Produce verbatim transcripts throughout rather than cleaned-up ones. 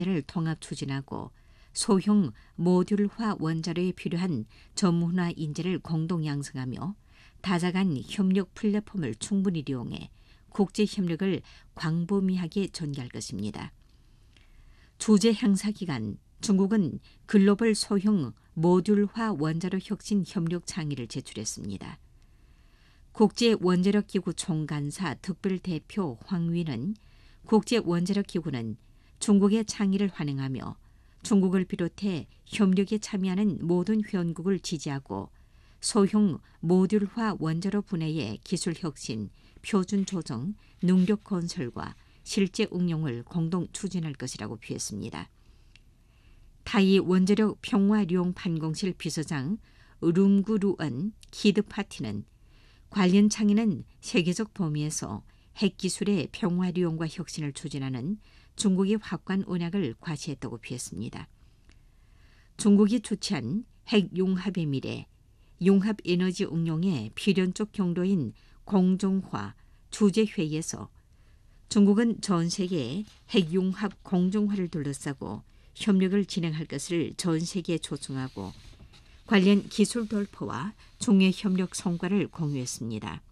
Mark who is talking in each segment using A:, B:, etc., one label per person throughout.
A: 를 통합 추진하고 소형 모듈화 원자로에 필요한 전문화 인재를 공동 양성하며 다자간 협력 플랫폼을 충분히 이용해 국제 협력을 광범위하게 전개할 것입니다. 주재 행사 기간 중국은 글로벌 소형 모듈화 원자로 혁신 협력倡의를 제출했습니다. 국제원자력기구 총간사 특별대표 황위는 국제원자력기구는 중국의倡의를 환영하며 중국을 비롯해 협력에 참여하는 모든 회원국을 지지하고 소형 모듈화 원자로 분해의 기술 혁신, 표준 조정, 능력 건설과 실제 응용을 공동 추진할 것이라고 표했습니다. 타이 원자력 평화룡 판공실 비서장 룸구루언 키드파티는 관련倡의는 세계적 범위에서 핵기술의 평화리용과 혁신을 추진하는 중국의 확고한 은약을 과시했다고 표했습니다. 중국이 주최한 핵융합의 미래, 융합에너지 응용의 필연적 경로인 공정화 주재회의에서 중국은 전 세계의 핵융합 공정화를 둘러싸고 협력을 진행할 것을 전 세계에 초청하고 관련 기술 돌파와 중의 협력 성과를 공유했습니다.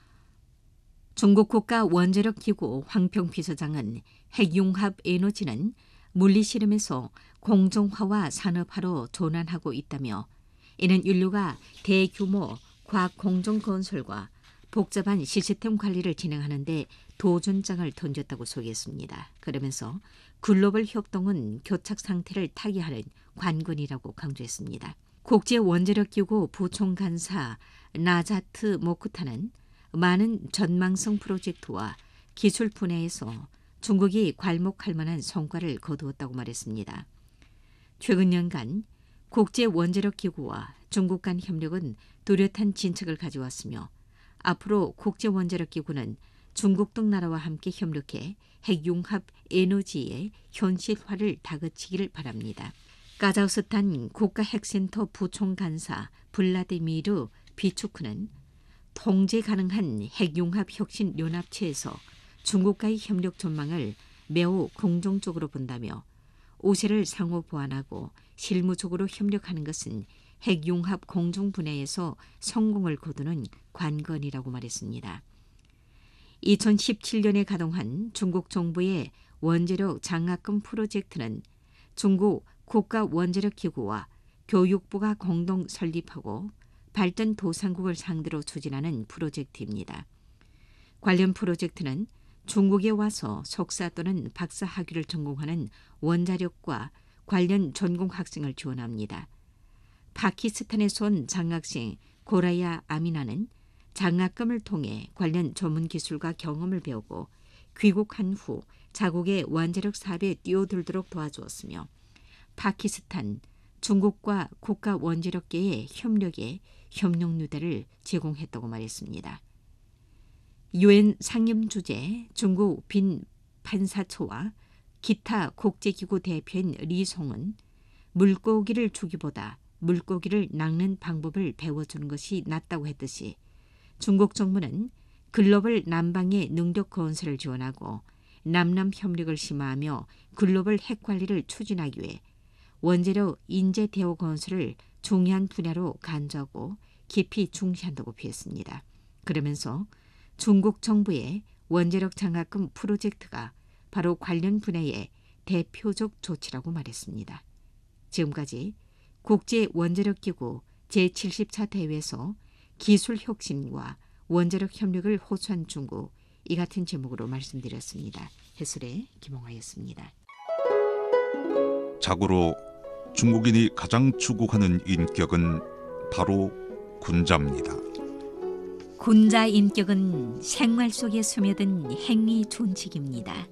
A: 중국 국가원자력기구 황평 비서장은 핵융합 에너지는 물리실험에서 공정화와 산업화로 전환하고 있다며 이는 인류가 대규모 과학 공정 건설과 복잡한 시스템 관리를 진행하는 데 도전장을 던졌다고 소개했습니다. 그러면서 글로벌 협동은 교착 상태를 타개하는 관건이라고 강조했습니다. 국제원자력기구 부총간사 나자트 모쿠타는 많은 전망성 프로젝트와 기술 분야에서 중국이 괄목할 만한 성과를 거두었다고 말했습니다. 최근 년간 국제원자력기구와 중국 간 협력은 뚜렷한 진척을 가져왔으며 앞으로 국제원자력기구는 중국 등 나라와 함께 협력해 핵융합 에너지의 현실화를 다그치기를 바랍니다. 카자흐스탄 국가핵센터 부총간사 블라디미르 비추크는 통제 가능한 핵융합 혁신 연합체에서 중국과의 협력 전망을 매우 긍정적으로 본다며 우세를 상호 보완하고 실무적으로 협력하는 것은 핵융합 공정 분야에서 성공을 거두는 관건이라고 말했습니다. 이천십칠 년에 가동한 중국 정부의 원자력 장학금 프로젝트는 중국 국가원자력기구와 교육부가 공동 설립하고 발전도상국을 상대로 추진하는 프로젝트입니다. 관련 프로젝트는 중국에 와서 석사 또는 박사 학위를 전공하는 원자력과 관련 전공 학생을 지원합니다. 파키스탄에서 온 장학생 고라야 아미나는 장학금을 통해 관련 전문 기술과 경험을 배우고 귀국한 후 자국의 원자력 사업에 뛰어들도록 도와주었으며 파키스탄, 중국과 국가 원자력계의 협력에 협력유대를 제공했다고 말했습니다. 유엔 상임주재 중국 빈 판사초와 기타 국제기구 대표인 리송은 물고기를 주기보다 물고기를 낚는 방법을 배워주는 것이 낫다고 했듯이 중국 정부는 글로벌 남방의 능력 건설을 지원하고 남남 협력을 심화하며 글로벌 핵관리를 추진하기 위해 원자력 인재 대우 건설을 중요한 분야로 간주하고 깊이 중시한다고 표했습니다. 그러면서 중국 정부의 원자력 장학금 프로젝트가 바로 관련 분야의 대표적 조치라고 말했습니다. 지금까지 국제원자력기구 제칠십 차 대회에서 기술 혁신과 원자력 협력을 호소한 중국, 이 같은 제목으로 말씀드렸습니다. 해설의 김홍화였습니다.
B: 자고로 중국인이 가장 추구하는 인격은 바로 군자입니다.
A: 군자 인격은 생활 속에 스며든 행위 존칙입니다.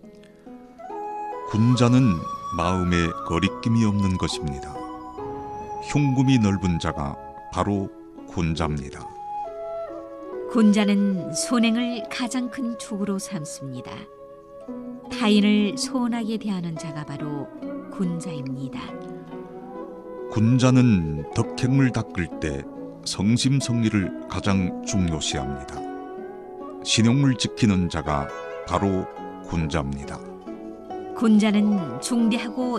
B: 군자는 마음에 거리낌이 없는 것입니다. 흉금이 넓은 자가 바로 군자입니다.
A: 군자는 선행을 가장 큰 축으로 삼습니다. 타인을 소원하게 대하는 자가 바로 군자입니다.
B: 군자는 덕행을 닦을 때 성심성의를 가장 중요시합니다. 신용을 지키는 자가 바로 군자입니다.
A: 군자는 중대하고